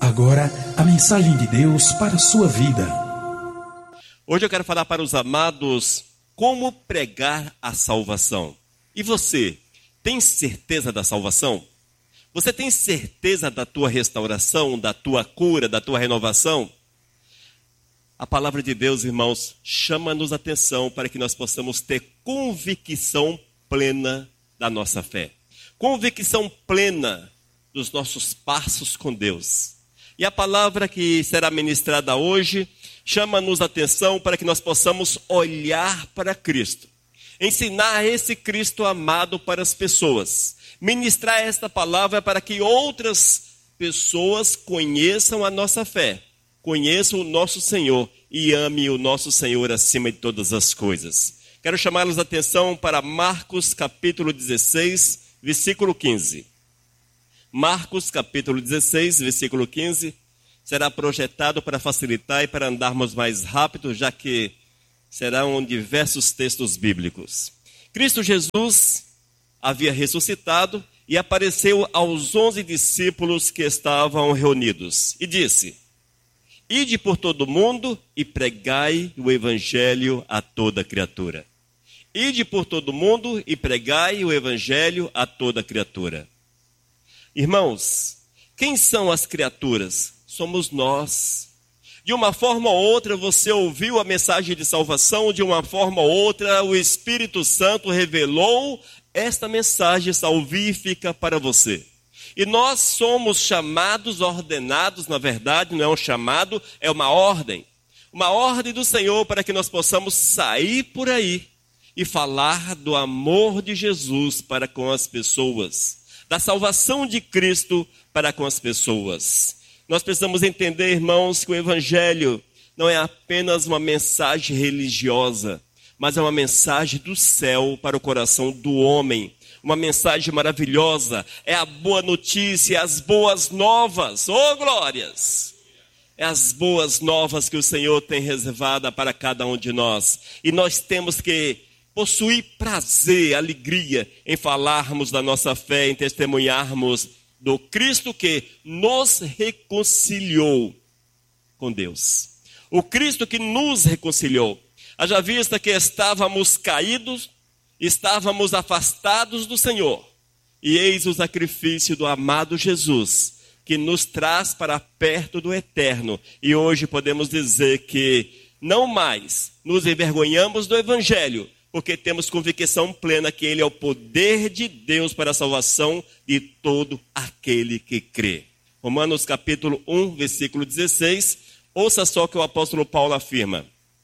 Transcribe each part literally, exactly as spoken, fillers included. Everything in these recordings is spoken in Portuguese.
agora a mensagem de Deus para a sua vida. Hoje eu quero falar para os amados como pregar a salvação. E você, tem certeza da salvação? Você tem certeza da tua restauração, da tua cura, da tua renovação? A palavra de Deus, irmãos, chama-nos a atenção para que nós possamos ter convicção plena da nossa fé. Convicção plena dos nossos passos com Deus. E a palavra que será ministrada hoje chama-nos a atenção para que nós possamos olhar para Cristo. Ensinar esse Cristo amado para as pessoas. Ministrar esta palavra para que outras pessoas conheçam a nossa fé. Conheçam o nosso Senhor e ame o nosso Senhor acima de todas as coisas. Quero chamá-los a atenção para Marcos capítulo dezesseis, versículo quinze. Marcos capítulo dezesseis, versículo quinze, será projetado para facilitar e para andarmos mais rápido, já que serão diversos textos bíblicos. Cristo Jesus havia ressuscitado e apareceu aos onze discípulos que estavam reunidos e disse: Ide por todo o mundo e pregai o evangelho a toda criatura. Ide por todo o mundo e pregai o evangelho a toda criatura. Irmãos, quem são as criaturas? Somos nós. De uma forma ou outra você ouviu a mensagem de salvação, de uma forma ou outra o Espírito Santo revelou esta mensagem salvífica para você. E nós somos chamados, ordenados, na verdade não é um chamado, é uma ordem. Uma ordem do Senhor para que nós possamos sair por aí e falar do amor de Jesus para com as pessoas. Da salvação de Cristo para com as pessoas. Nós precisamos entender, irmãos, que o Evangelho não é apenas uma mensagem religiosa, mas é uma mensagem do céu para o coração do homem. Uma mensagem maravilhosa, é a boa notícia, as boas novas, oh glórias! É as boas novas que o Senhor tem reservada para cada um de nós. E nós temos que possuir prazer, alegria em falarmos da nossa fé, em testemunharmos do Cristo que nos reconciliou com Deus. O Cristo que nos reconciliou. Haja vista que estávamos caídos, estávamos afastados do Senhor. E eis o sacrifício do amado Jesus, que nos traz para perto do eterno. E hoje podemos dizer que não mais nos envergonhamos do Evangelho, porque temos convicção plena que ele é o poder de Deus para a salvação de todo aquele que crê. Romanos capítulo um, versículo dezesseis, ouça só o que o apóstolo Paulo afirma.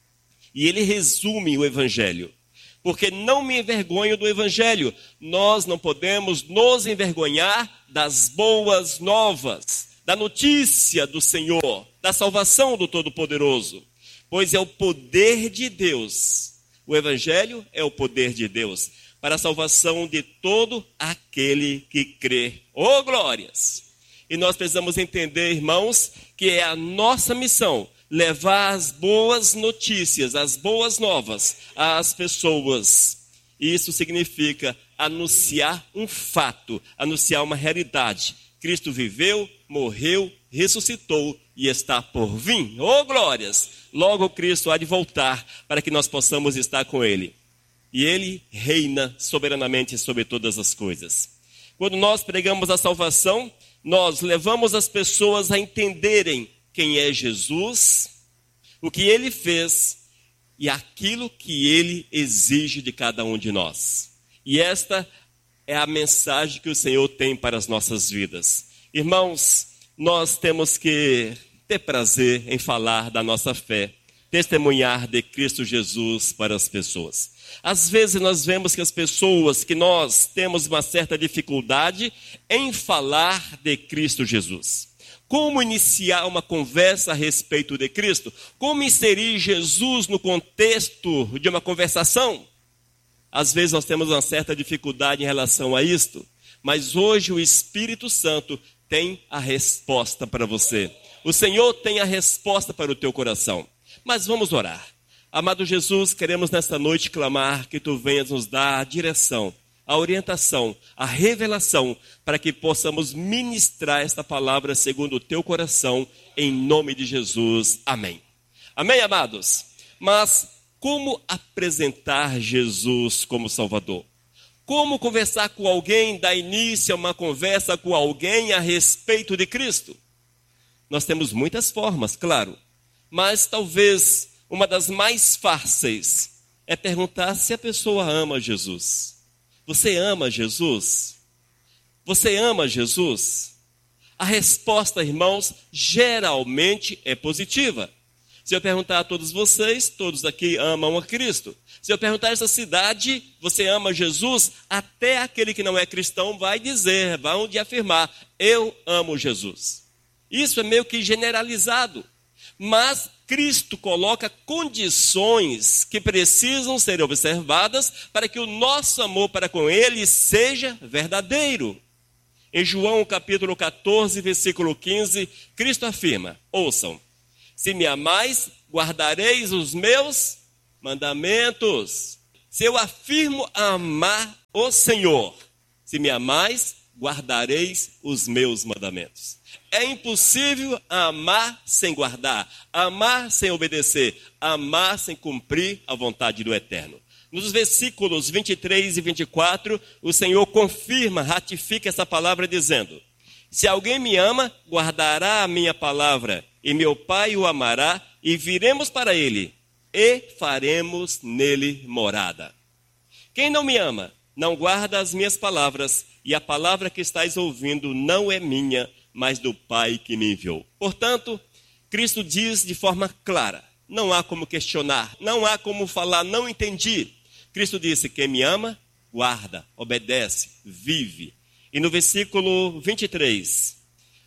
E ele resume o Evangelho. Porque não me envergonho do Evangelho. Nós não podemos nos envergonhar das boas novas, da notícia do Senhor, da salvação do Todo-Poderoso. Pois é o poder de Deus. O Evangelho é o poder de Deus para a salvação de todo aquele que crê. Oh, glórias! E nós precisamos entender, irmãos, que é a nossa missão levar as boas notícias, as boas novas às pessoas. Isso significa anunciar um fato, anunciar uma realidade. Cristo viveu, morreu, ressuscitou e está por vir. Oh, glórias! Logo Cristo há de voltar para que nós possamos estar com Ele. E Ele reina soberanamente sobre todas as coisas. Quando nós pregamos a salvação, nós levamos as pessoas a entenderem quem é Jesus, o que Ele fez e aquilo que Ele exige de cada um de nós. E esta é a mensagem que o Senhor tem para as nossas vidas. Irmãos, nós temos que ter prazer em falar da nossa fé, testemunhar de Cristo Jesus para as pessoas. Às vezes nós vemos que as pessoas, que nós temos uma certa dificuldade em falar de Cristo Jesus. Como iniciar uma conversa a respeito de Cristo? Como inserir Jesus no contexto de uma conversação? Às vezes nós temos uma certa dificuldade em relação a isto, mas hoje o Espírito Santo tem a resposta para você. O Senhor tem a resposta para o teu coração. Mas vamos orar. Amado Jesus, queremos nesta noite clamar que Tu venhas nos dar a direção a orientação, a revelação, para que possamos ministrar esta palavra segundo o teu coração, em nome de Jesus. Amém. Amém, amados? Mas como apresentar Jesus como Salvador? Como conversar com alguém, dar início a uma conversa com alguém a respeito de Cristo? Nós temos muitas formas, claro, mas talvez uma das mais fáceis é perguntar se a pessoa ama Jesus. Você ama Jesus? Você ama Jesus? A resposta, irmãos, geralmente é positiva. Se eu perguntar a todos vocês, todos aqui amam a Cristo. Se eu perguntar a essa cidade, você ama Jesus? Até aquele que não é cristão vai dizer, vai de afirmar, eu amo Jesus. Isso é meio que generalizado. Mas Cristo coloca condições que precisam ser observadas para que o nosso amor para com Ele seja verdadeiro. Em João capítulo catorze, versículo quinze, Cristo afirma, ouçam, se me amais, guardareis os meus mandamentos. Se eu afirmo amar o Senhor, se me amais, guardareis os meus mandamentos. É impossível amar sem guardar, amar sem obedecer, amar sem cumprir a vontade do Eterno. Nos versículos vinte e três e vinte e quatro, o Senhor confirma, ratifica essa palavra dizendo, se alguém me ama, guardará a minha palavra, e meu Pai o amará, e viremos para ele, e faremos nele morada. Quem não me ama, não guarda as minhas palavras, e a palavra que estáis ouvindo não é minha, mas do Pai que me enviou. Portanto, Cristo diz de forma clara, não há como questionar, não há como falar, não entendi. Cristo disse, quem me ama, guarda, obedece, vive. E no versículo vinte e três,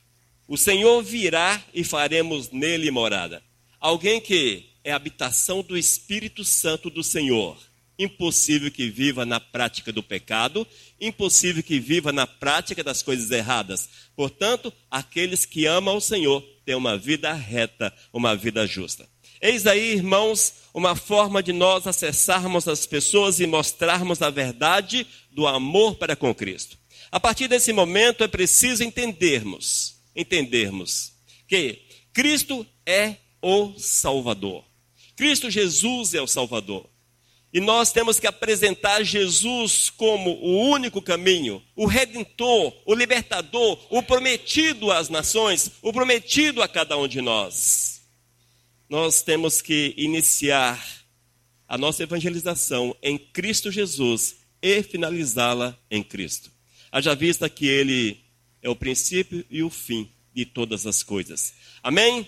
o Senhor virá e faremos nele morada. Alguém que é a habitação do Espírito Santo do Senhor. Impossível que viva na prática do pecado, impossível que viva na prática das coisas erradas. Portanto, aqueles que amam ao Senhor têm uma vida reta, uma vida justa. Eis aí, irmãos, uma forma de nós acessarmos as pessoas e mostrarmos a verdade do amor para com Cristo. A partir desse momento é preciso entendermos, entendermos que Cristo é o Salvador. Cristo Jesus é o Salvador. E nós temos que apresentar Jesus como o único caminho, o Redentor, o Libertador, o prometido às nações, o prometido a cada um de nós. Nós temos que iniciar a nossa evangelização em Cristo Jesus e finalizá-la em Cristo. Haja vista que Ele é o princípio e o fim de todas as coisas. Amém?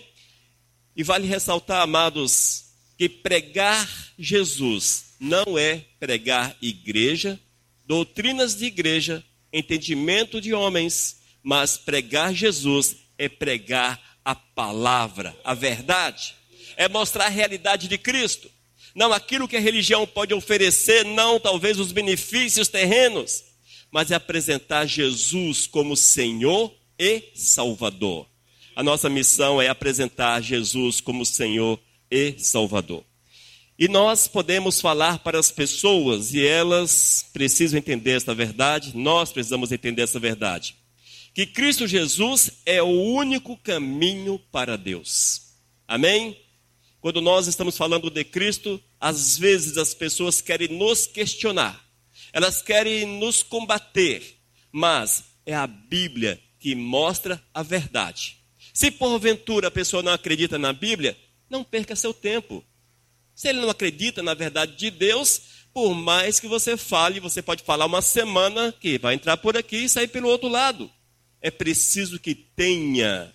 E vale ressaltar, amados, que pregar Jesus não é pregar igreja, doutrinas de igreja, entendimento de homens, mas pregar Jesus é pregar a palavra, a verdade. É mostrar a realidade de Cristo. Não aquilo que a religião pode oferecer, não talvez os benefícios terrenos, mas é apresentar Jesus como Senhor e Salvador. A nossa missão é apresentar Jesus como Senhor e Salvador. E nós podemos falar para as pessoas, e elas precisam entender essa verdade, nós precisamos entender essa verdade, que Cristo Jesus é o único caminho para Deus. Amém? Quando nós estamos falando de Cristo, às vezes as pessoas querem nos questionar, elas querem nos combater, mas é a Bíblia que mostra a verdade. Se porventura a pessoa não acredita na Bíblia, não perca seu tempo. Se ele não acredita na verdade de Deus, por mais que você fale, você pode falar uma semana que vai entrar por aqui e sair pelo outro lado. É preciso que tenha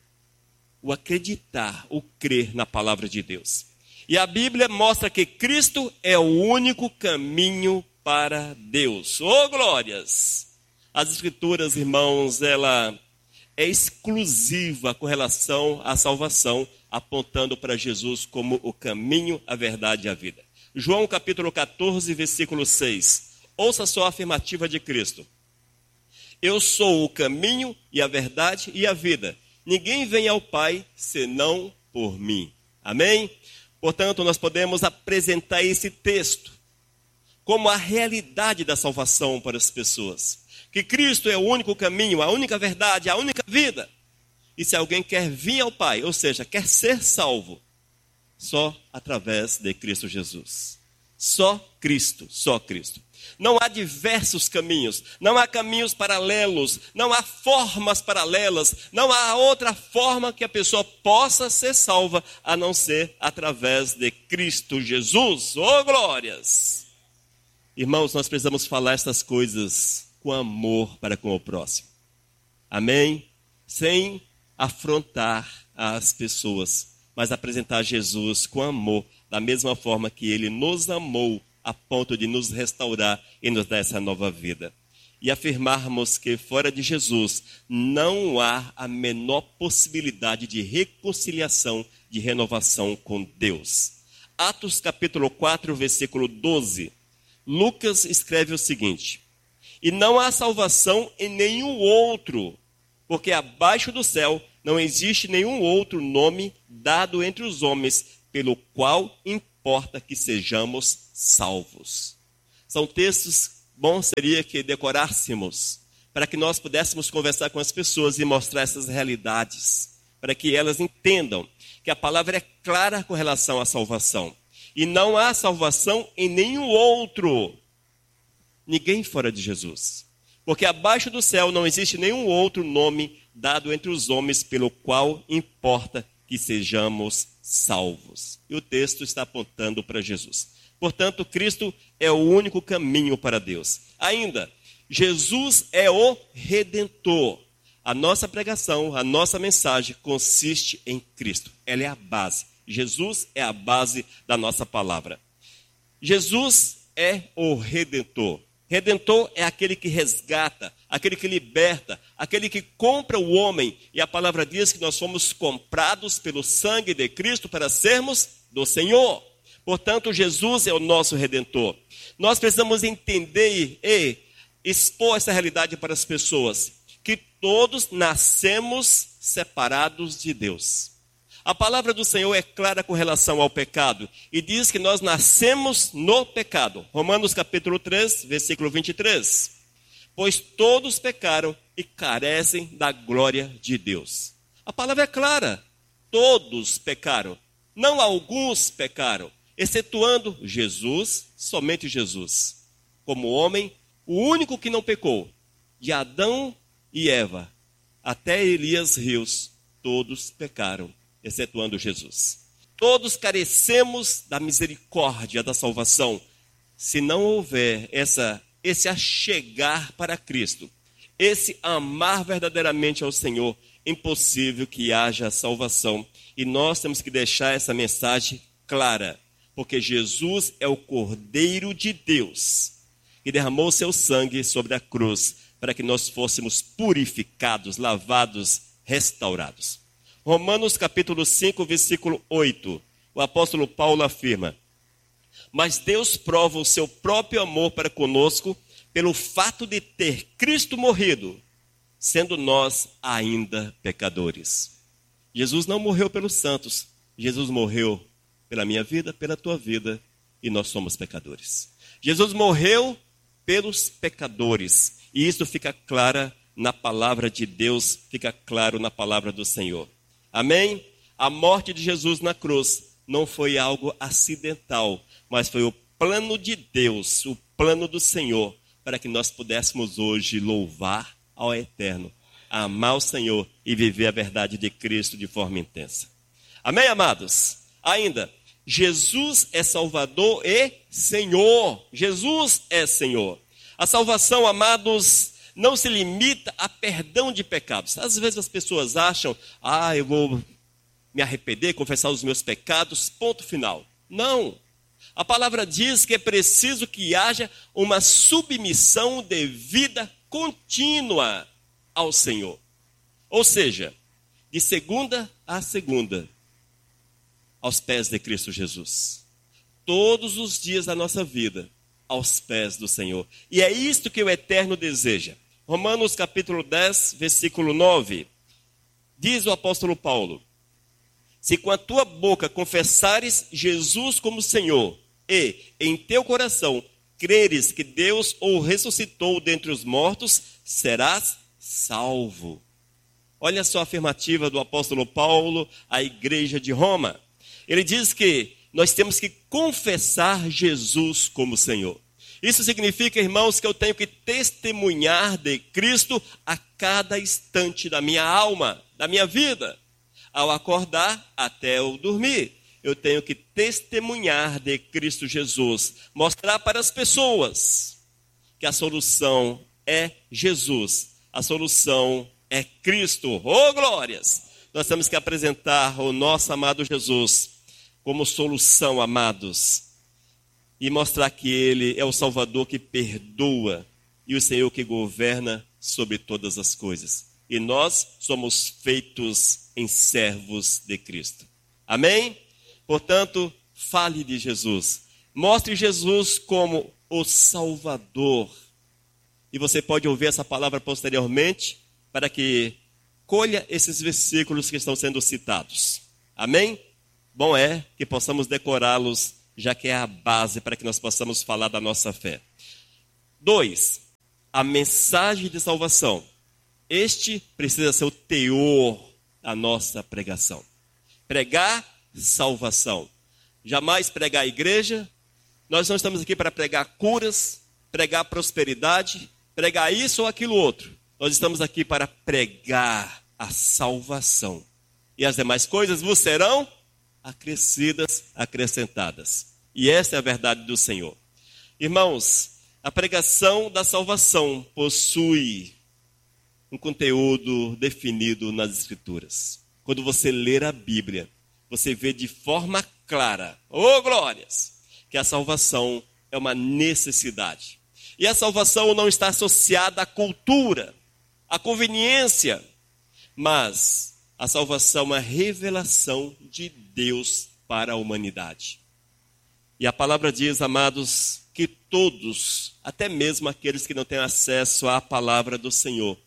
o acreditar, o crer na palavra de Deus. E a Bíblia mostra que Cristo é o único caminho para Deus. Oh, glórias! As Escrituras, irmãos, ela é exclusiva com relação à salvação, apontando para Jesus como o caminho, a verdade e a vida. João capítulo catorze, versículo seis. Ouça só a afirmativa de Cristo. Eu sou o caminho e a verdade e a vida. Ninguém vem ao Pai senão por mim. Amém? Portanto, nós podemos apresentar esse texto como a realidade da salvação para as pessoas. Que Cristo é o único caminho, a única verdade, a única vida. E se alguém quer vir ao Pai, ou seja, quer ser salvo, só através de Cristo Jesus. Só Cristo, só Cristo. Não há diversos caminhos, não há caminhos paralelos, não há formas paralelas, não há outra forma que a pessoa possa ser salva, a não ser através de Cristo Jesus. Oh, glórias! Irmãos, nós precisamos falar essas coisas com amor para com o próximo. Amém? Sem afrontar as pessoas, mas apresentar Jesus com amor, da mesma forma que Ele nos amou, a ponto de nos restaurar e nos dar essa nova vida. E afirmarmos que fora de Jesus não há a menor possibilidade de reconciliação, de renovação com Deus. Atos capítulo quatro, versículo doze. Lucas escreve o seguinte: e não há salvação em nenhum outro, porque abaixo do céu não existe nenhum outro nome dado entre os homens, pelo qual importa que sejamos salvos. São textos bons, seria que decorássemos, para que nós pudéssemos conversar com as pessoas e mostrar essas realidades, para que elas entendam que a palavra é clara com relação à salvação. E não há salvação em nenhum outro, ninguém fora de Jesus. Porque abaixo do céu não existe nenhum outro nome dado entre os homens, pelo qual importa que sejamos salvos. E o texto está apontando para Jesus. Portanto, Cristo é o único caminho para Deus. Ainda, Jesus é o Redentor. A nossa pregação, a nossa mensagem consiste em Cristo. Ela é a base. Jesus é a base da nossa palavra. Jesus é o Redentor. Redentor é aquele que resgata, aquele que liberta, aquele que compra o homem. E a palavra diz que nós fomos comprados pelo sangue de Cristo para sermos do Senhor. Portanto, Jesus é o nosso Redentor. Nós precisamos entender e expor essa realidade para as pessoas, que todos nascemos separados de Deus. A palavra do Senhor é clara com relação ao pecado e diz que nós nascemos no pecado. Romanos capítulo três, versículo vinte e três. Pois todos pecaram e carecem da glória de Deus. A palavra é clara. Todos pecaram. Não alguns pecaram, excetuando Jesus, somente Jesus. Como homem, o único que não pecou, de Adão e Eva até Elias Rios, todos pecaram, excetuando Jesus. Todos carecemos da misericórdia, da salvação. Se não houver essa, esse achegar para Cristo, esse amar verdadeiramente ao Senhor, é impossível que haja salvação. E nós temos que deixar essa mensagem clara, porque Jesus é o Cordeiro de Deus, que derramou seu sangue sobre a cruz, para que nós fôssemos purificados, lavados, restaurados. Romanos capítulo cinco, versículo oito, o apóstolo Paulo afirma: mas Deus prova o seu próprio amor para conosco pelo fato de ter Cristo morrido, sendo nós ainda pecadores. Jesus não morreu pelos santos, Jesus morreu pela minha vida, pela tua vida, e nós somos pecadores. Jesus morreu pelos pecadores, e isso fica claro na palavra de Deus, fica claro na palavra do Senhor. Amém? A morte de Jesus na cruz não foi algo acidental, mas foi o plano de Deus, o plano do Senhor, para que nós pudéssemos hoje louvar ao Eterno, amar o Senhor e viver a verdade de Cristo de forma intensa. Amém, amados? Ainda, Jesus é Salvador e Senhor. Jesus é Senhor. A salvação, amados, não se limita a perdão de pecados. Às vezes as pessoas acham, ah, eu vou me arrepender, confessar os meus pecados, ponto final. Não. A palavra diz que é preciso que haja uma submissão de vida contínua ao Senhor. Ou seja, de segunda a segunda, aos pés de Cristo Jesus. Todos os dias da nossa vida, aos pés do Senhor. E é isto que o Eterno deseja. Romanos capítulo dez, versículo nove, diz o apóstolo Paulo: se com a tua boca confessares Jesus como Senhor, e em teu coração creres que Deus o ressuscitou dentre os mortos, serás salvo. Olha só a afirmativa do apóstolo Paulo à igreja de Roma. Ele diz que nós temos que confessar Jesus como Senhor. Isso significa, irmãos, que eu tenho que testemunhar de Cristo a cada instante da minha alma, da minha vida. Ao acordar até eu dormir, eu tenho que testemunhar de Cristo Jesus. Mostrar para as pessoas que a solução é Jesus. A solução é Cristo. Oh, glórias! Nós temos que apresentar o nosso amado Jesus como solução, amados. E mostrar que Ele é o Salvador que perdoa e o Senhor que governa sobre todas as coisas. E nós somos feitos em servos de Cristo. Amém? Portanto, fale de Jesus. Mostre Jesus como o Salvador. E você pode ouvir essa palavra posteriormente para que colha esses versículos que estão sendo citados. Amém? Bom é que possamos decorá-los, já que é a base para que nós possamos falar da nossa fé. Dois, a mensagem de salvação. Este precisa ser o teor da nossa pregação. Pregar salvação. Jamais pregar a igreja. Nós não estamos aqui para pregar curas, pregar prosperidade, pregar isso ou aquilo outro. Nós estamos aqui para pregar a salvação. E as demais coisas vos serão acrescidas, acrescentadas. E essa é a verdade do Senhor. Irmãos, a pregação da salvação possui um conteúdo definido nas Escrituras. Quando você ler a Bíblia, você vê de forma clara, oh glórias, que a salvação é uma necessidade. E a salvação não está associada à cultura, à conveniência, mas a salvação é uma revelação de Deus para a humanidade. E a palavra diz, amados, que todos, até mesmo aqueles que não têm acesso à palavra do Senhor,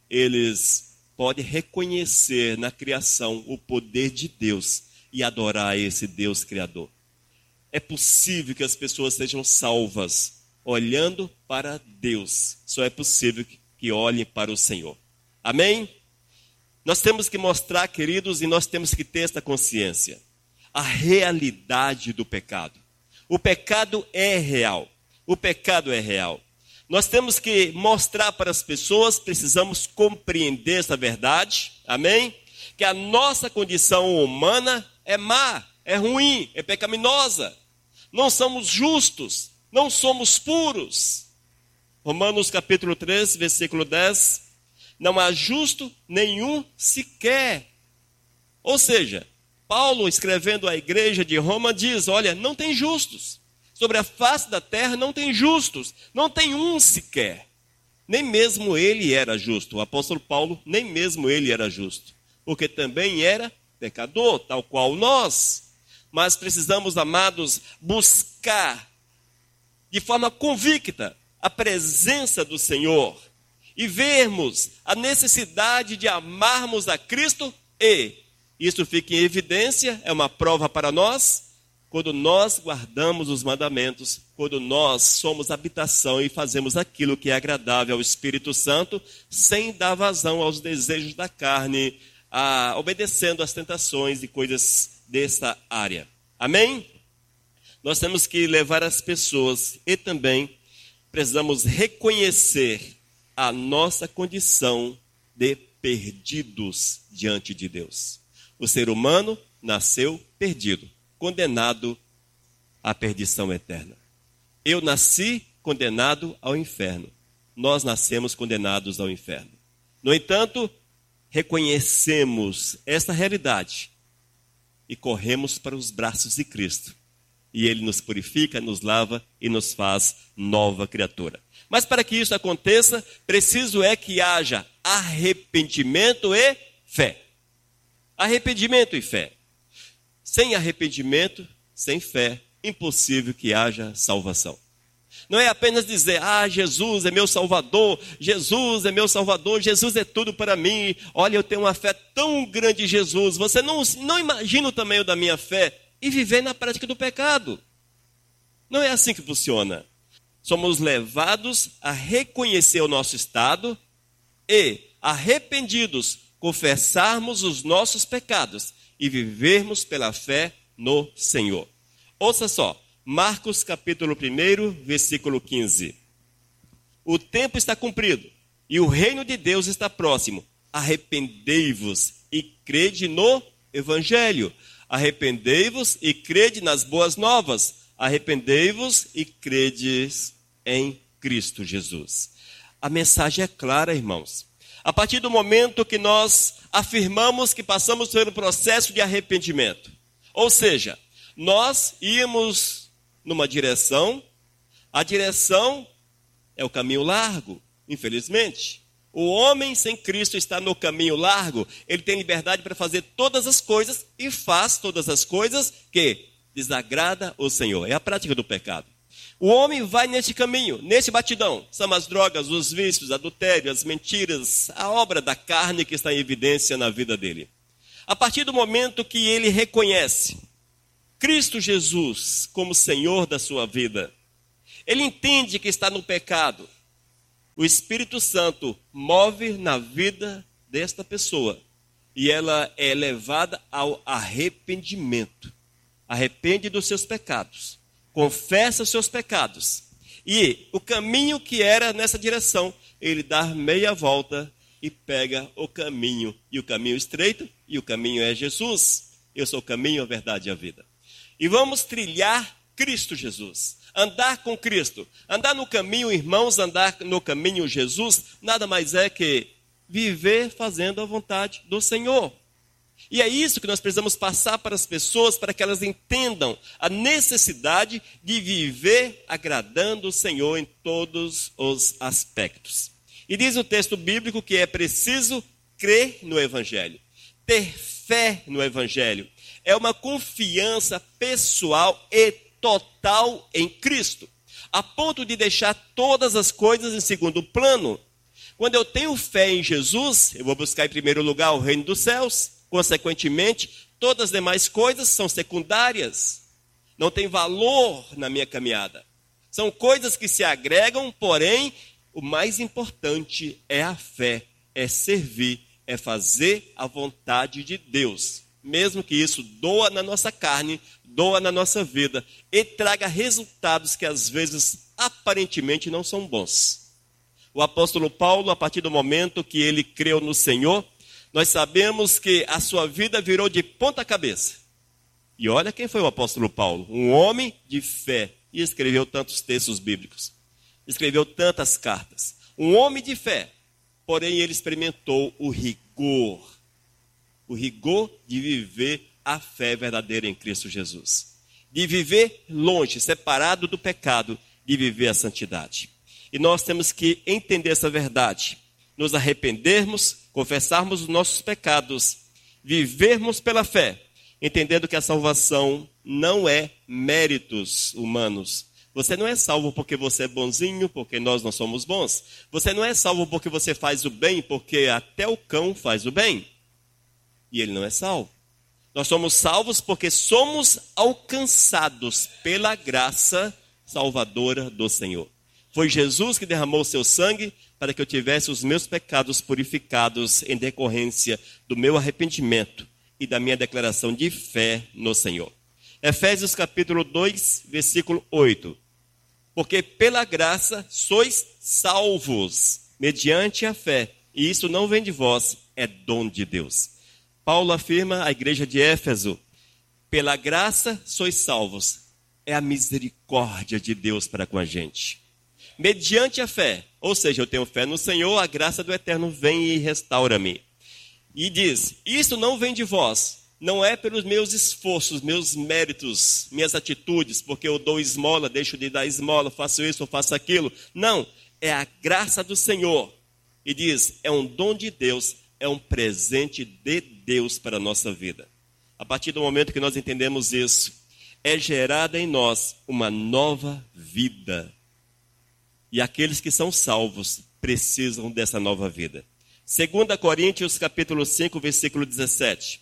eles podem reconhecer na criação o poder de Deus e adorar esse Deus Criador. É possível que as pessoas sejam salvas olhando para Deus. Só é possível que olhem para o Senhor. Amém? Nós temos que mostrar, queridos, e nós temos que ter esta consciência, a realidade do pecado. O pecado é real. O pecado é real. Nós temos que mostrar para as pessoas, precisamos compreender essa verdade, amém? Que a nossa condição humana é má, é ruim, é pecaminosa. Não somos justos, não somos puros. Romanos capítulo três, versículo dez. Não há justo nenhum sequer. Ou seja, Paulo, escrevendo à igreja de Roma, diz, olha, não tem justos. Sobre a face da terra não tem justos, não tem um sequer. Nem mesmo ele era justo. O apóstolo Paulo, nem mesmo ele era justo. Porque também era pecador, tal qual nós. Mas precisamos, amados, buscar de forma convicta a presença do Senhor. E vermos a necessidade de amarmos a Cristo. E isso fica em evidência, é uma prova para nós. Quando nós guardamos os mandamentos, quando nós somos habitação e fazemos aquilo que é agradável ao Espírito Santo, sem dar vazão aos desejos da carne, a, obedecendo às tentações e coisas dessa área. Amém? Nós temos que levar as pessoas e também precisamos reconhecer a nossa condição de perdidos diante de Deus. O ser humano nasceu perdido, condenado à perdição eterna. Eu nasci condenado ao inferno. Nós nascemos condenados ao inferno. No entanto, reconhecemos esta realidade e corremos para os braços de Cristo. E Ele nos purifica, nos lava e nos faz nova criatura. Mas para que isso aconteça, preciso é que haja arrependimento e fé. Arrependimento e fé. Sem arrependimento, sem fé, impossível que haja salvação. Não é apenas dizer, ah, Jesus é meu Salvador, Jesus é meu Salvador, Jesus é tudo para mim. Olha, eu tenho uma fé tão grande em Jesus. Você não, não imagina o tamanho da minha fé e viver na prática do pecado. Não é assim que funciona. somos levados a reconhecer o nosso estado e, arrependidos, confessarmos os nossos pecados e vivermos pela fé no Senhor. Ouça só, Marcos capítulo um, versículo quinze. O tempo está cumprido e o reino de Deus está próximo. Arrependei-vos e crede no Evangelho. Arrependei-vos e crede nas boas novas. Arrependei-vos e credes em Cristo Jesus. A mensagem é clara, irmãos. A partir do momento que nós afirmamos que passamos pelo processo de arrependimento, ou seja, nós íamos numa direção, a direção é o caminho largo, infelizmente. O homem sem Cristo está no caminho largo, ele tem liberdade para fazer todas as coisas e faz todas as coisas que desagrada o Senhor. É a prática do pecado. O homem vai neste caminho, nesse batidão. São as drogas, os vícios, adultério, as mentiras, a obra da carne que está em evidência na vida dele. A partir do momento que ele reconhece Cristo Jesus como Senhor da sua vida, ele entende que está no pecado. O Espírito Santo move na vida desta pessoa e ela é levada ao arrependimento. Arrepende dos seus pecados, confessa os seus pecados e o caminho que era nessa direção, ele dá meia volta e pega o caminho, e o caminho estreito, e o caminho é Jesus. Eu sou o caminho, a verdade e a vida. E vamos trilhar Cristo Jesus, andar com Cristo, andar no caminho, irmãos, andar no caminho Jesus, nada mais é que viver fazendo a vontade do Senhor. E é isso que nós precisamos passar para as pessoas, para que elas entendam a necessidade de viver agradando o Senhor em todos os aspectos. E diz o texto bíblico que é preciso crer no Evangelho, ter fé no Evangelho. É uma confiança pessoal e total em Cristo, a ponto de deixar todas as coisas em segundo plano. Quando eu tenho fé em Jesus, eu vou buscar em primeiro lugar o reino dos céus. Consequentemente, todas as demais coisas são secundárias. Não tem valor na minha caminhada. São coisas que se agregam, porém, o mais importante é a fé, é servir, é fazer a vontade de Deus. Mesmo que isso doa na nossa carne, doa na nossa vida e traga resultados que às vezes aparentemente não são bons. O apóstolo Paulo, a partir do momento que ele creu no Senhor, nós sabemos que a sua vida virou de ponta cabeça. E olha quem foi o apóstolo Paulo, um homem de fé, e escreveu tantos textos bíblicos, escreveu tantas cartas. Um homem de fé, porém ele experimentou o rigor, o rigor de viver a fé verdadeira em Cristo Jesus. De viver longe, separado do pecado, de viver a santidade. E nós temos que entender essa verdade, nos arrependermos, confessarmos os nossos pecados, vivermos pela fé, entendendo que a salvação não é méritos humanos. Você não é salvo porque você é bonzinho, porque nós não somos bons. Você não é salvo porque você faz o bem, porque até o cão faz o bem. E ele não é salvo. Nós somos salvos porque somos alcançados pela graça salvadora do Senhor. Foi Jesus que derramou o seu sangue para que eu tivesse os meus pecados purificados em decorrência do meu arrependimento e da minha declaração de fé no Senhor. Efésios capítulo dois, versículo oito. Porque pela graça sois salvos, mediante a fé, e isso não vem de vós, é dom de Deus. Paulo afirma à igreja de Éfeso, pela graça sois salvos, é a misericórdia de Deus para com a gente. Mediante a fé, ou seja, eu tenho fé no Senhor, a graça do Eterno vem e restaura-me. E diz, isso não vem de vós, não é pelos meus esforços, meus méritos, minhas atitudes, porque eu dou esmola, deixo de dar esmola, faço isso ou faço aquilo. Não, é a graça do Senhor. E diz, é um dom de Deus, é um presente de Deus para a nossa vida. A partir do momento que nós entendemos isso, é gerada em nós uma nova vida. E aqueles que são salvos precisam dessa nova vida. Segunda Coríntios capítulo cinco, versículo dezessete.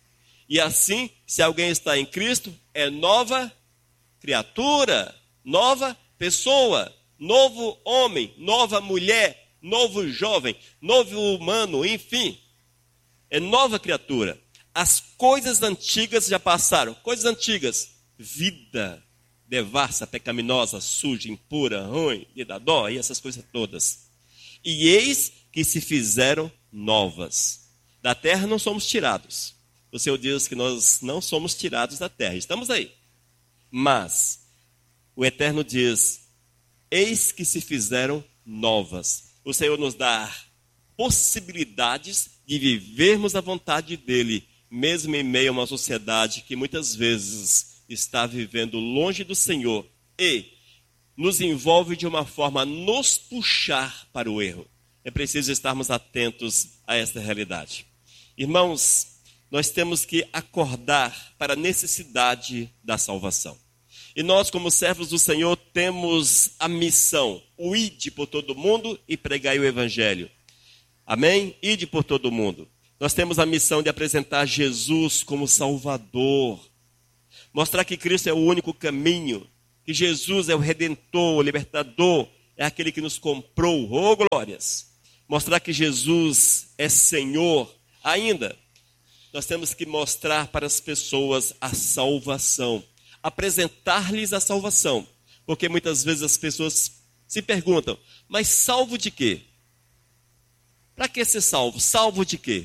E assim, se alguém está em Cristo, é nova criatura, nova pessoa. novo homem, nova mulher, novo jovem, novo humano, enfim. É nova criatura. As coisas antigas já passaram. Coisas antigas. Vida devassa, pecaminosa, suja, impura, ruim, de dar dó, e essas coisas todas. E eis que se fizeram novas. Da terra não somos tirados. O Senhor diz que nós não somos tirados da terra. Estamos aí. Mas o Eterno diz, eis que se fizeram novas. O Senhor nos dá possibilidades de vivermos a vontade dEle, mesmo em meio a uma sociedade que muitas vezes está vivendo longe do Senhor e nos envolve de uma forma a nos puxar para o erro. É preciso estarmos atentos a esta realidade. Irmãos, nós temos que acordar para a necessidade da salvação. E nós, como servos do Senhor, temos a missão, o ide por todo mundo e pregai o evangelho. Amém? Ide por todo mundo. Nós temos a missão de apresentar Jesus como Salvador. Mostrar que Cristo é o único caminho, que Jesus é o Redentor, o Libertador, é aquele que nos comprou. Oh, glórias! Mostrar que Jesus é Senhor. Ainda, nós temos que mostrar para as pessoas a salvação. Apresentar-lhes a salvação. Porque muitas vezes as pessoas se perguntam, mas salvo de quê? Para que ser salvo? Salvo de quê?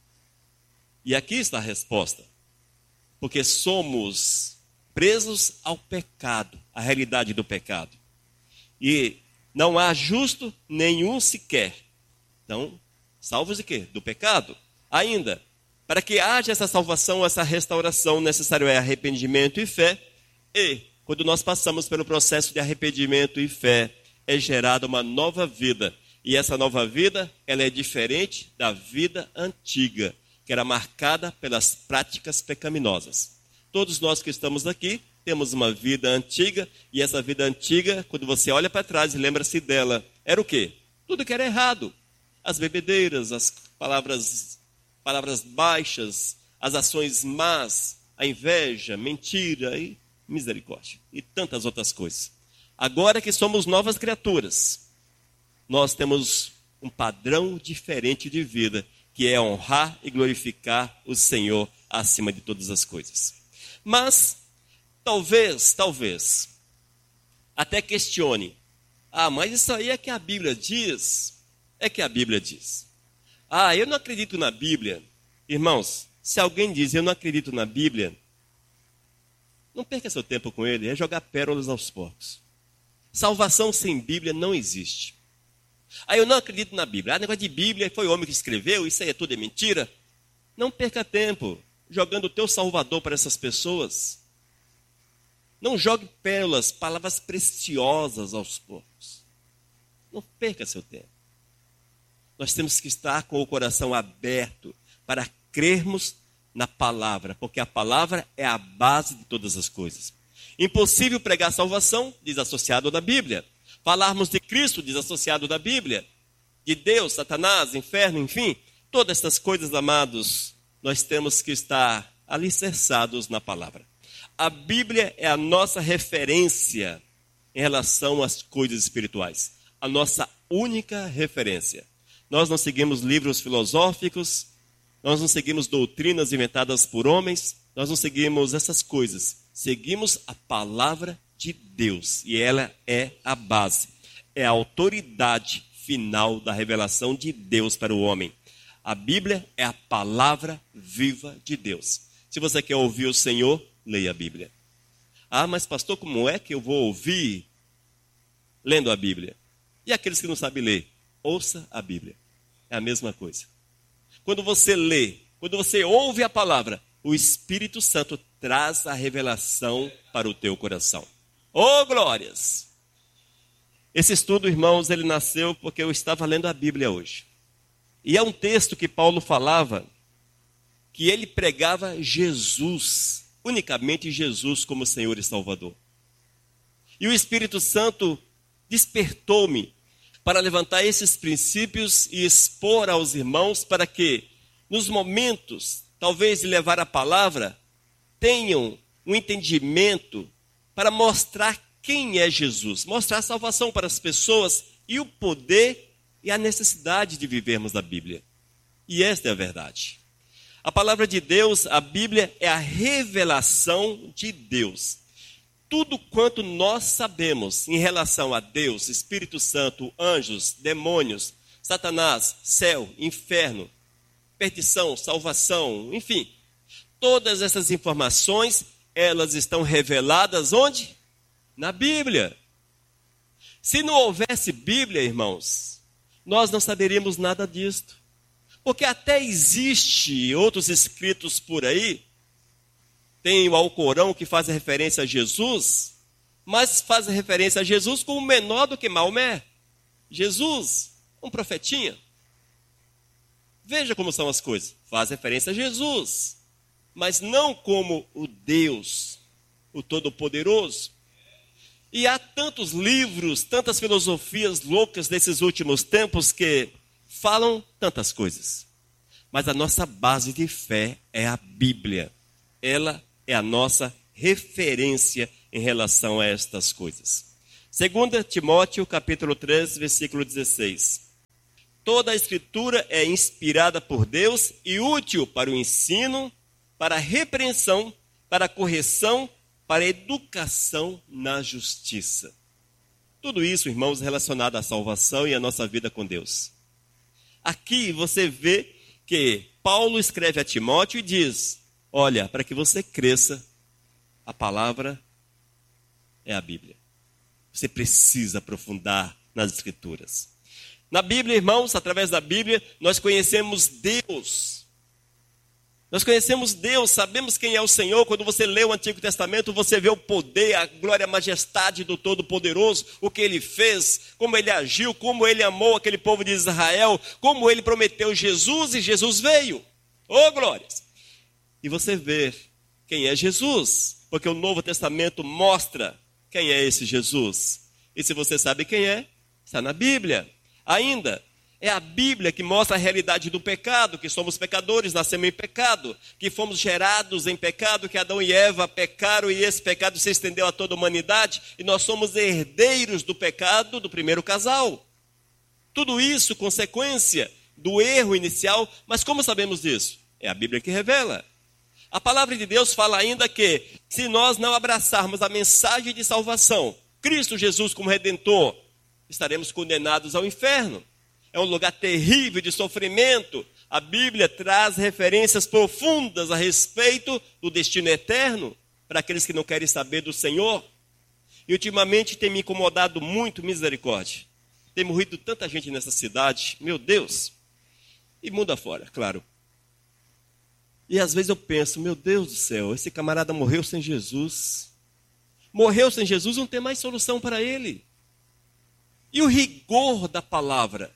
E aqui está a resposta. Porque somos presos ao pecado, à realidade do pecado. E não há justo nenhum sequer. Então, salvos de quê? Do pecado. Ainda, para que haja essa salvação, essa restauração, necessário é arrependimento e fé. E, quando nós passamos pelo processo de arrependimento e fé, é gerada uma nova vida. E essa nova vida, ela é diferente da vida antiga, que era marcada pelas práticas pecaminosas. Todos nós que estamos aqui temos uma vida antiga, e essa vida antiga, quando você olha para trás e lembra-se dela, era o quê? Tudo que era errado. As bebedeiras, as palavras, palavras baixas, as ações más, a inveja, mentira e misericórdia. E tantas outras coisas. Agora que somos novas criaturas, nós temos um padrão diferente de vida, que é honrar e glorificar o Senhor acima de todas as coisas. Mas, talvez, talvez, até questione. Ah, mas isso aí é que a Bíblia diz. É que a Bíblia diz. Ah, eu não acredito na Bíblia. Irmãos, se alguém diz eu não acredito na Bíblia, não perca seu tempo com ele, é jogar pérolas aos porcos. Salvação sem Bíblia não existe. Ah, eu não acredito na Bíblia. Ah, negócio de Bíblia, foi o homem que escreveu, isso aí é tudo é mentira. Não perca tempo jogando o teu Salvador para essas pessoas. Não jogue pérolas, palavras preciosas aos porcos. Não perca seu tempo. Nós temos que estar com o coração aberto para crermos na palavra, porque a palavra é a base de todas as coisas. Impossível pregar salvação, desassociado da Bíblia. Falarmos de Cristo, desassociado da Bíblia. De Deus, Satanás, inferno, enfim. Todas essas coisas, amados, nós temos que estar alicerçados na palavra. A Bíblia é a nossa referência em relação às coisas espirituais. A nossa única referência. Nós não seguimos livros filosóficos, nós não seguimos doutrinas inventadas por homens, nós não seguimos essas coisas. Seguimos a palavra de Deus, e ela é a base, é a autoridade final da revelação de Deus para o homem. A Bíblia é a palavra viva de Deus. Se você quer ouvir o Senhor, leia a Bíblia. Ah, mas pastor, como é que eu vou ouvir lendo a Bíblia? E aqueles que não sabem ler? Ouça a Bíblia. É a mesma coisa. Quando você lê, quando você ouve a palavra, o Espírito Santo traz a revelação para o teu coração. Oh, glórias! Esse estudo, irmãos, ele nasceu porque eu estava lendo a Bíblia hoje. E é um texto que Paulo falava que ele pregava Jesus, unicamente Jesus como Senhor e Salvador. E o Espírito Santo despertou-me para levantar esses princípios e expor aos irmãos para que, nos momentos, talvez de levar a palavra, tenham um entendimento para mostrar quem é Jesus, mostrar a salvação para as pessoas e o poder e a necessidade de vivermos a Bíblia. E esta é a verdade. A palavra de Deus, a Bíblia, é a revelação de Deus. Tudo quanto nós sabemos em relação a Deus, Espírito Santo, anjos, demônios, Satanás, céu, inferno, perdição, salvação, enfim, todas essas informações, elas estão reveladas onde? Na Bíblia. Se não houvesse Bíblia, irmãos, nós não saberíamos nada disto. Porque até existe outros escritos por aí, tem o Alcorão que faz referência a Jesus, mas faz referência a Jesus como menor do que Maomé. Jesus, um profetinha. Veja como são as coisas. Faz referência a Jesus, mas não como o Deus, o Todo-Poderoso. E há tantos livros, tantas filosofias loucas desses últimos tempos que falam tantas coisas. Mas a nossa base de fé é a Bíblia. Ela é a nossa referência em relação a estas coisas. Segunda Timóteo, capítulo três, versículo dezesseis. Toda a Escritura é inspirada por Deus e útil para o ensino, para a repreensão, para a correção, para a educação na justiça. Tudo isso, irmãos, relacionado à salvação e à nossa vida com Deus. Aqui você vê que Paulo escreve a Timóteo e diz: olha, para que você cresça, a palavra é a Bíblia. Você precisa aprofundar nas Escrituras. Na Bíblia, irmãos, através da Bíblia, nós conhecemos Deus. Nós conhecemos Deus, sabemos quem é o Senhor. Quando você lê o Antigo Testamento, você vê o poder, a glória, a majestade do Todo-Poderoso, o que Ele fez, como Ele agiu, como Ele amou aquele povo de Israel, como Ele prometeu Jesus e Jesus veio. Oh, glórias! E você vê quem é Jesus, porque o Novo Testamento mostra quem é esse Jesus. E se você sabe quem é, está na Bíblia. Ainda, é a Bíblia que mostra a realidade do pecado, que somos pecadores, nascemos em pecado, que fomos gerados em pecado, que Adão e Eva pecaram e esse pecado se estendeu a toda a humanidade e nós somos herdeiros do pecado do primeiro casal. Tudo isso consequência do erro inicial, mas como sabemos disso? É a Bíblia que revela. A palavra de Deus fala ainda que, se nós não abraçarmos a mensagem de salvação, Cristo Jesus como Redentor, estaremos condenados ao inferno. É um lugar terrível de sofrimento. A Bíblia traz referências profundas a respeito do destino eterno para aqueles que não querem saber do Senhor. E ultimamente tem me incomodado muito, misericórdia. Tem morrido tanta gente nessa cidade, meu Deus. E mundo afora, claro. E às vezes eu penso, meu Deus do céu, esse camarada morreu sem Jesus. Morreu sem Jesus, não tem mais solução para ele. E o rigor da palavra?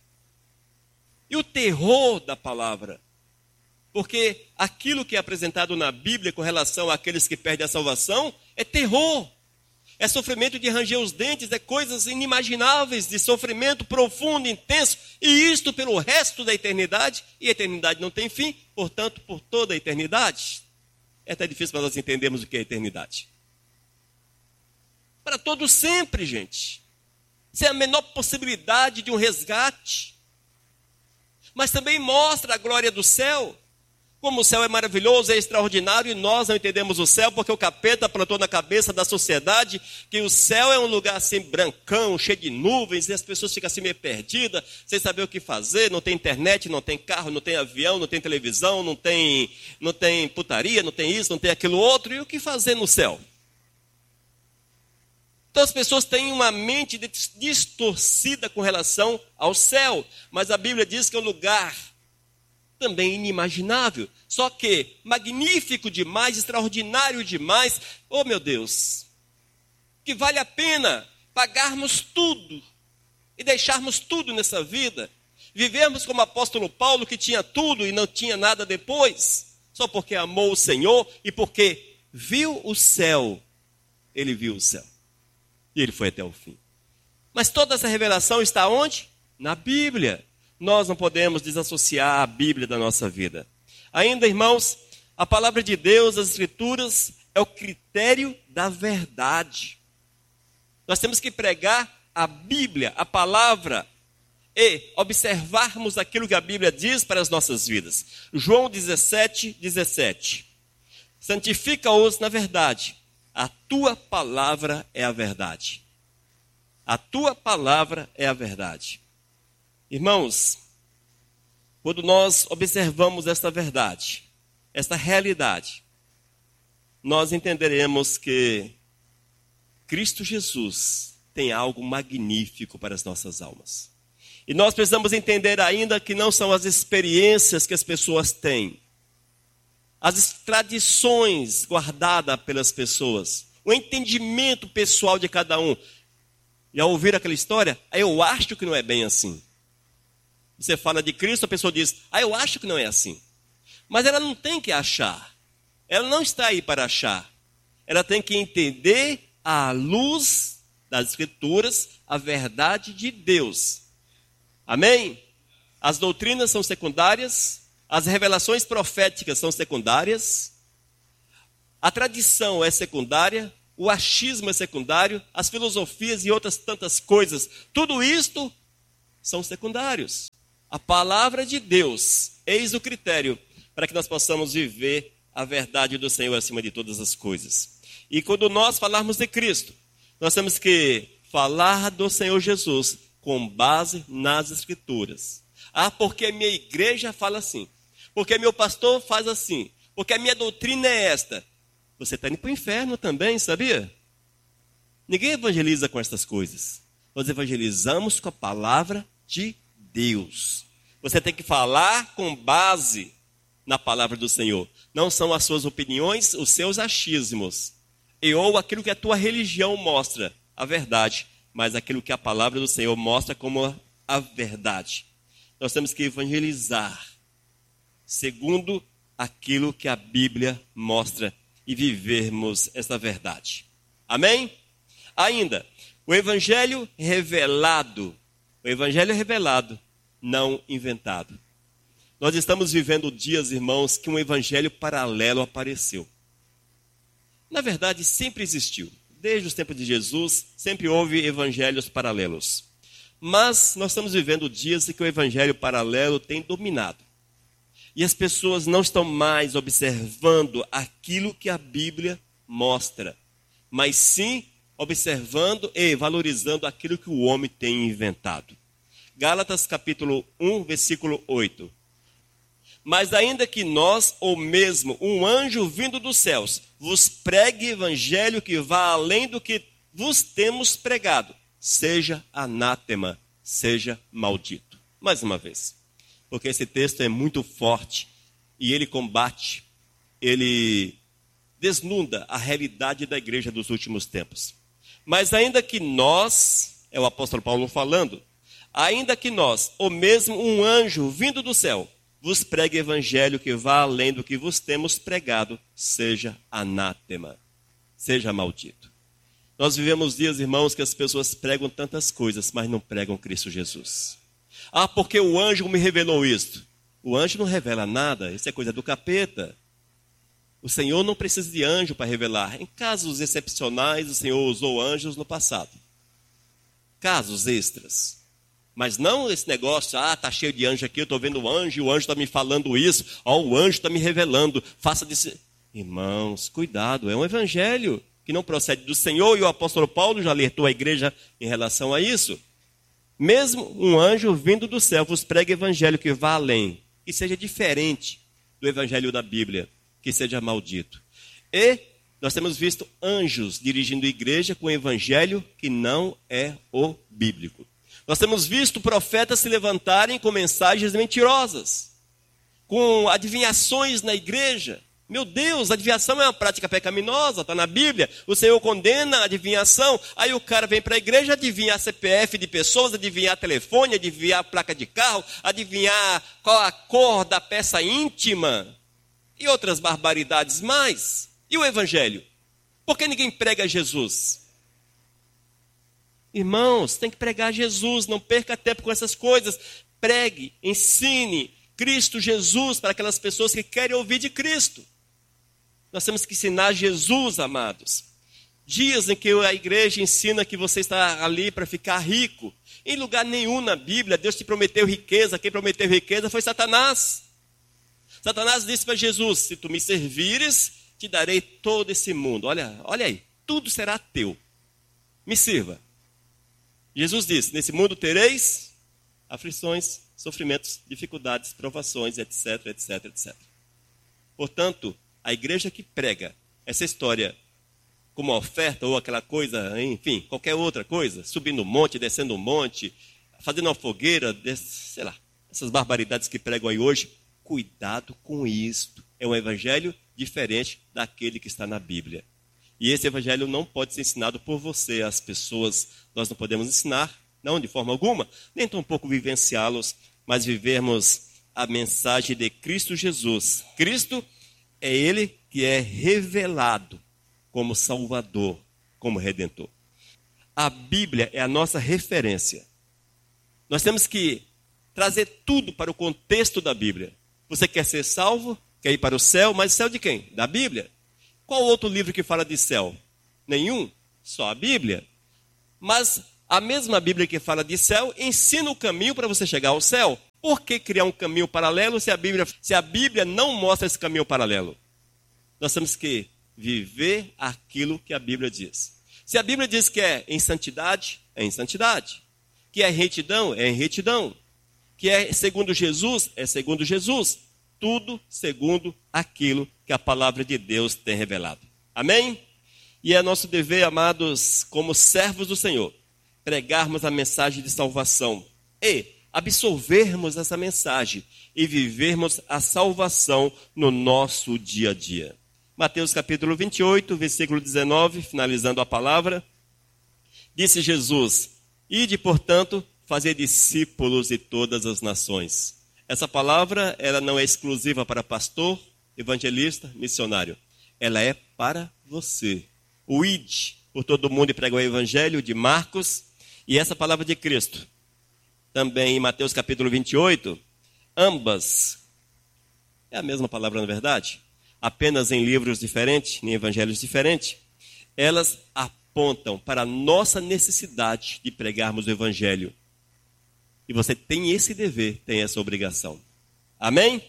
E o terror da palavra? Porque aquilo que é apresentado na Bíblia com relação àqueles que perdem a salvação é terror. É sofrimento de ranger os dentes, é coisas inimagináveis, de sofrimento profundo, intenso, e isto pelo resto da eternidade, e a eternidade não tem fim, portanto, por toda a eternidade. É até difícil para nós entendermos o que é eternidade. Para todo sempre, gente. Sem a menor possibilidade de um resgate. Mas também mostra a glória do céu. Como o céu é maravilhoso, é extraordinário, e nós não entendemos o céu, porque o capeta plantou na cabeça da sociedade que o céu é um lugar assim brancão, cheio de nuvens, e as pessoas ficam assim meio perdidas, sem saber o que fazer, não tem internet, não tem carro, não tem avião, não tem televisão, não tem, não tem putaria, não tem isso, não tem aquilo outro, e o que fazer no céu? Então as pessoas têm uma mente distorcida com relação ao céu, mas a Bíblia diz que é um lugar também inimaginável, só que magnífico demais, extraordinário demais, oh meu Deus, que vale a pena pagarmos tudo e deixarmos tudo nessa vida, vivermos como o apóstolo Paulo, que tinha tudo e não tinha nada depois, só porque amou o Senhor e porque viu o céu, ele viu o céu, e ele foi até o fim. Mas toda essa revelação está onde? Na Bíblia. Nós não podemos desassociar a Bíblia da nossa vida. Ainda, irmãos, a palavra de Deus, as Escrituras, é o critério da verdade. Nós temos que pregar a Bíblia, a palavra, e observarmos aquilo que a Bíblia diz para as nossas vidas. João dezessete, dezessete. Santifica-os na verdade. A tua palavra é a verdade. A tua palavra é a verdade. Irmãos, quando nós observamos esta verdade, esta realidade, nós entenderemos que Cristo Jesus tem algo magnífico para as nossas almas. E nós precisamos entender ainda que não são as experiências que as pessoas têm, as tradições guardadas pelas pessoas, o entendimento pessoal de cada um. Já ouviram aquela história? Ah, eu acho que não é bem assim. Você fala de Cristo, a pessoa diz, ah, eu acho que não é assim. Mas ela não tem que achar. Ela não está aí para achar. Ela tem que entender à luz das Escrituras a verdade de Deus. Amém? As doutrinas são secundárias, as revelações proféticas são secundárias, a tradição é secundária, o achismo é secundário, as filosofias e outras tantas coisas, tudo isto são secundários. A palavra de Deus, eis o critério para que nós possamos viver a verdade do Senhor acima de todas as coisas. E quando nós falarmos de Cristo, nós temos que falar do Senhor Jesus com base nas Escrituras. Ah, porque a minha igreja fala assim, porque meu pastor faz assim, porque a minha doutrina é esta. Você está indo para o inferno também, sabia? Ninguém evangeliza com estas coisas. Nós evangelizamos com a palavra de Deus. Você tem que falar com base na palavra do Senhor. Não são as suas opiniões, os seus achismos. E ou aquilo que a tua religião mostra, a verdade. Mas aquilo que a palavra do Senhor mostra como a verdade. Nós temos que evangelizar segundo aquilo que a Bíblia mostra e vivermos essa verdade. Amém? Ainda, o evangelho revelado. O evangelho revelado, não inventado. Nós estamos vivendo dias, irmãos, que um evangelho paralelo apareceu. Na verdade, sempre existiu. Desde os tempos de Jesus, sempre houve evangelhos paralelos. Mas nós estamos vivendo dias em que o evangelho paralelo tem dominado. E as pessoas não estão mais observando aquilo que a Bíblia mostra, mas sim observando e valorizando aquilo que o homem tem inventado. Gálatas capítulo um, versículo oito. Mas ainda que nós, ou mesmo um anjo vindo dos céus, vos pregue evangelho que vá além do que vos temos pregado, seja anátema, seja maldito. Mais uma vez, porque esse texto é muito forte e ele combate, ele desnuda a realidade da igreja dos últimos tempos. Mas ainda que nós, é o apóstolo Paulo falando, ainda que nós, ou mesmo um anjo vindo do céu, vos pregue evangelho que vá além do que vos temos pregado, seja anátema, seja maldito. Nós vivemos dias, irmãos, que as pessoas pregam tantas coisas, mas não pregam Cristo Jesus. Ah, porque o anjo me revelou isto. O anjo não revela nada, isso é coisa do capeta. O Senhor não precisa de anjo para revelar. Em casos excepcionais, o Senhor usou anjos no passado. Casos extras. Mas não esse negócio, ah, está cheio de anjo aqui, eu estou vendo o anjo, o anjo está me falando isso, ó, o anjo está me revelando, faça disso. Irmãos, cuidado, é um evangelho que não procede do Senhor, e o apóstolo Paulo já alertou a igreja em relação a isso. Mesmo um anjo vindo do céu vos prega evangelho que vá além, que seja diferente do evangelho da Bíblia, que seja maldito. E nós temos visto anjos dirigindo a igreja com o evangelho que não é o bíblico. Nós temos visto profetas se levantarem com mensagens mentirosas, com adivinhações na igreja. Meu Deus, adivinhação é uma prática pecaminosa, está na Bíblia. O Senhor condena a adivinhação. Aí o cara vem para a igreja adivinhar C P F de pessoas, adivinhar telefone, adivinhar placa de carro, adivinhar qual a cor da peça íntima e outras barbaridades mais. E o evangelho? Por que ninguém prega Jesus? Irmãos, tem que pregar Jesus, não perca tempo com essas coisas. Pregue, ensine Cristo Jesus para aquelas pessoas que querem ouvir de Cristo. Nós temos que ensinar Jesus, amados. Dias em que a igreja ensina que você está ali para ficar rico. Em lugar nenhum na Bíblia, Deus te prometeu riqueza. Quem prometeu riqueza foi Satanás. Satanás disse para Jesus, se tu me servires, te darei todo esse mundo. Olha, olha aí, tudo será teu. Me sirva. Jesus disse, nesse mundo tereis aflições, sofrimentos, dificuldades, provações, etc, etc, etcétera. Portanto, a igreja que prega essa história como uma oferta ou aquela coisa, enfim, qualquer outra coisa, subindo um monte, descendo um monte, fazendo uma fogueira, sei lá, essas barbaridades que pregam aí hoje, cuidado com isto. É um evangelho diferente daquele que está na Bíblia. E esse evangelho não pode ser ensinado por você, as pessoas. Nós não podemos ensinar, não de forma alguma, nem tão pouco vivenciá-los, mas vivermos a mensagem de Cristo Jesus. Cristo é Ele que é revelado como Salvador, como Redentor. A Bíblia é a nossa referência. Nós temos que trazer tudo para o contexto da Bíblia. Você quer ser salvo? Quer ir para o céu? Mas o céu de quem? Da Bíblia. Qual outro livro que fala de céu? Nenhum. Só a Bíblia. Mas a mesma Bíblia que fala de céu ensina o caminho para você chegar ao céu. Por que criar um caminho paralelo se a Bíblia, se a Bíblia não mostra esse caminho paralelo? Nós temos que viver aquilo que a Bíblia diz. Se a Bíblia diz que é em santidade, é em santidade. Que é em retidão, é em retidão. Que é segundo Jesus, é segundo Jesus. Tudo segundo aquilo que a palavra de Deus tem revelado. Amém? E é nosso dever, amados, como servos do Senhor, pregarmos a mensagem de salvação e absorvermos essa mensagem e vivermos a salvação no nosso dia a dia. Mateus capítulo vinte e oito, versículo dezenove, finalizando a palavra, disse Jesus, ide, portanto, fazer discípulos de todas as nações. Essa palavra, ela não é exclusiva para pastor, evangelista, missionário. Ela é para você. O ide por todo mundo e prega o evangelho de Marcos. E essa palavra de Cristo, também em Mateus capítulo vinte e oito, ambas, é a mesma palavra na verdade, apenas em livros diferentes, em evangelhos diferentes, elas apontam para a nossa necessidade de pregarmos o evangelho. E você tem esse dever, tem essa obrigação. Amém?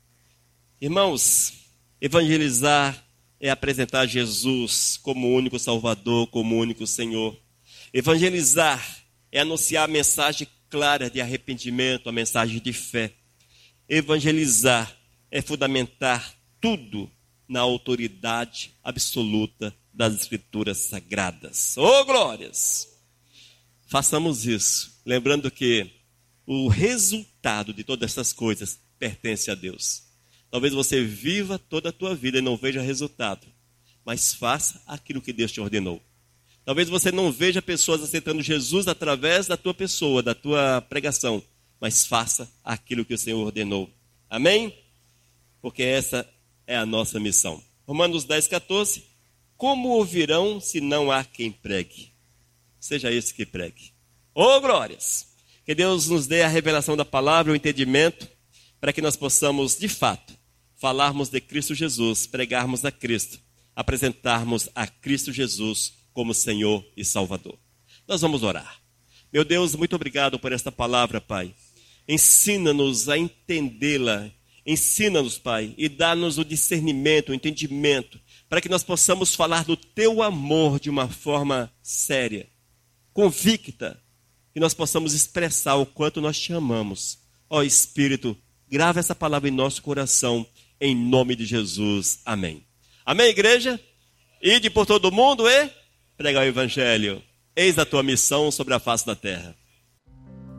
Irmãos, evangelizar é apresentar Jesus como o único Salvador, como o único Senhor. Evangelizar é anunciar a mensagem clara de arrependimento, a mensagem de fé. Evangelizar é fundamentar tudo na autoridade absoluta das Escrituras Sagradas. Oh, glórias! Façamos isso, lembrando que o resultado de todas essas coisas pertence a Deus. Talvez você viva toda a tua vida e não veja resultado, mas faça aquilo que Deus te ordenou. Talvez você não veja pessoas aceitando Jesus através da tua pessoa, da tua pregação, mas faça aquilo que o Senhor ordenou. Amém? Porque essa é a nossa missão. Romanos dez, quatorze. Como ouvirão se não há quem pregue? Seja esse que pregue. Oh, glórias! Que Deus nos dê a revelação da palavra, o entendimento, para que nós possamos, de fato, falarmos de Cristo Jesus, pregarmos a Cristo, apresentarmos a Cristo Jesus como Senhor e Salvador. Nós vamos orar. Meu Deus, muito obrigado por esta palavra, Pai. Ensina-nos a entendê-la. Ensina-nos, Pai, e dá-nos o discernimento, o entendimento, para que nós possamos falar do Teu amor de uma forma séria, convicta, que nós possamos expressar o quanto nós Te amamos. Ó Espírito, grava essa palavra em nosso coração, em nome de Jesus. Amém. Amém, igreja? Ide por todo mundo e pregar o Evangelho. Eis a tua missão sobre a face da terra.